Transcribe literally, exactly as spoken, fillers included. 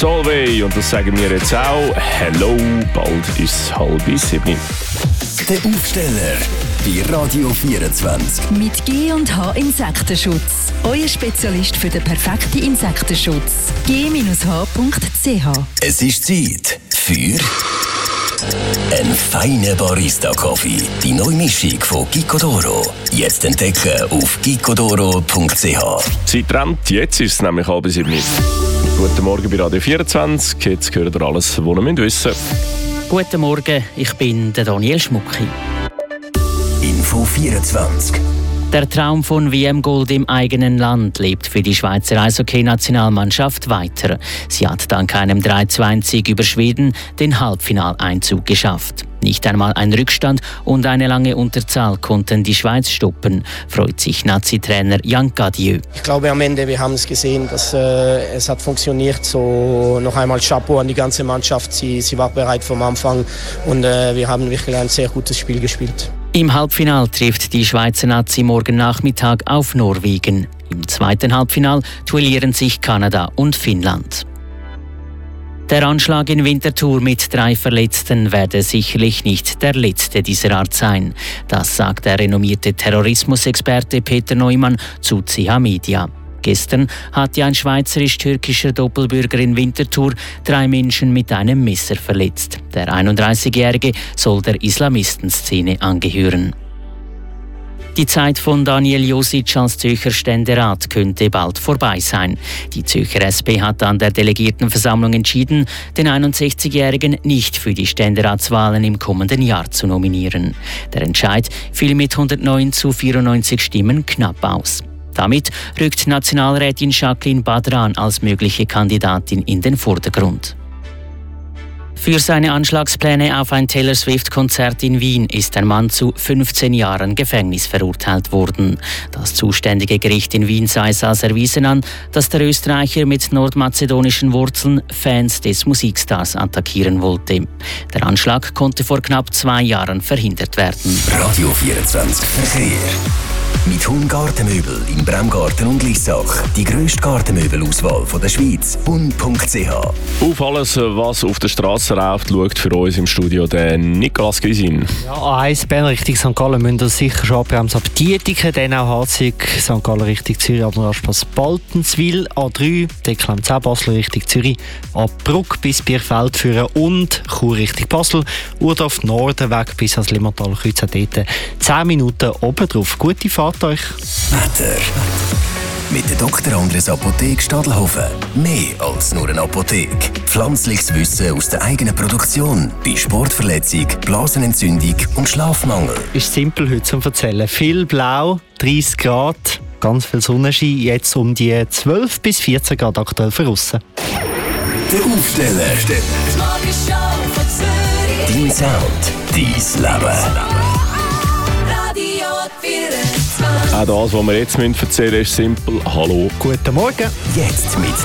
Solveig. Und das sagen wir jetzt auch. Hello, bald ist es halb sieben. Der Aufsteller bei Radio vierundzwanzig. Mit G und H Insektenschutz. Euer Spezialist für den perfekten Insektenschutz. G H punkt c h. Es ist Zeit für einen feinen Barista-Kaffee. Die neue Mischung von Gicodoro. Jetzt entdecken auf gicodoro punkt c h. Zeit rennt, jetzt ist es nämlich halb sieben. Guten Morgen bei Radio vierundzwanzig. Jetzt gehört ihr alles, was ihr wissen müsst. Guten Morgen, ich bin der Daniel Schmucki. Info vierundzwanzig. Der Traum von W M-Gold im eigenen Land lebt für die Schweizer Eishockey-Nationalmannschaft weiter. Sie hat dank einem drei zu eins Sieg über Schweden den Halbfinaleinzug geschafft. Nicht einmal ein Rückstand und eine lange Unterzahl konnten die Schweiz stoppen, freut sich Nazi-Trainer Jan Cadieux. Ich glaube, am Ende wir haben es gesehen, dass äh, es hat funktioniert. So noch einmal Chapeau an die ganze Mannschaft. Sie, sie war bereit vom Anfang und äh, wir haben wirklich ein sehr gutes Spiel gespielt. Im Halbfinal trifft die Schweizer Nazi morgen Nachmittag auf Norwegen. Im zweiten Halbfinal duellieren sich Kanada und Finnland. Der Anschlag in Winterthur mit drei Verletzten werde sicherlich nicht der letzte dieser Art sein. Das sagt der renommierte Terrorismusexperte Peter Neumann zu C H Media. Gestern hatte ein schweizerisch-türkischer Doppelbürger in Winterthur drei Menschen mit einem Messer verletzt. Der einunddreißigjährige soll der Islamistenszene angehören. Die Zeit von Daniel Josic als Zürcher Ständerat könnte bald vorbei sein. Die Zürcher S P hat an der Delegiertenversammlung entschieden, den einundsechzigjährigen nicht für die Ständeratswahlen im kommenden Jahr zu nominieren. Der Entscheid fiel mit hundertneun zu vierundneunzig Stimmen knapp aus. Damit rückt Nationalrätin Jacqueline Badran als mögliche Kandidatin in den Vordergrund. Für seine Anschlagspläne auf ein Taylor Swift-Konzert in Wien ist ein Mann zu fünfzehn Jahren Gefängnis verurteilt worden. Das zuständige Gericht in Wien sah es als erwiesen an, dass der Österreicher mit nordmazedonischen Wurzeln Fans des Musikstars attackieren wollte. Der Anschlag konnte vor knapp zwei Jahren verhindert werden. Radio vierundzwanzig Verkehr. Mit Hund Gartenmöbel in Bremgarten und Lissach. Die grösste Gartenmöbelauswahl der Schweiz. hund punkt c h. Auf alles, was auf der Straße läuft, schaut für uns im Studio der Nicolas Gysin. Ja, A eins Bern Richtung Sankt Gallen müssen wir sicher schon abbremsen. Ab Dietiken, dann auch Harzig, Sankt Gallen Richtung Zürich, ab Rastpass Baltenswil, A drei, Deckel am zehn Basel Richtung Zürich, ab Bruck bis Bierfeld führen und Chur Richtung Basel, Urdorf Norden weg bis ans Limmatal Kreuz dort. zehn Minuten oben drauf. Gute Fahrt euch. Wetter. Mit der Doktor Andres Apotheke Stadelhofen. Mehr als nur eine Apotheke. Pflanzliches Wissen aus der eigenen Produktion. Bei Sportverletzung, Blasenentzündung und Schlafmangel. Ist simpel heute zum Erzählen. Viel Blau, dreißig Grad, ganz viel Sonnenschein. Jetzt um die zwölf bis vierzehn Grad aktuell für aussen. Der Aufsteller. Dein Sound, dein Leben. Auch das, was wir jetzt erzählen müssen, ist simpel. Hallo. Guten Morgen. Jetzt mit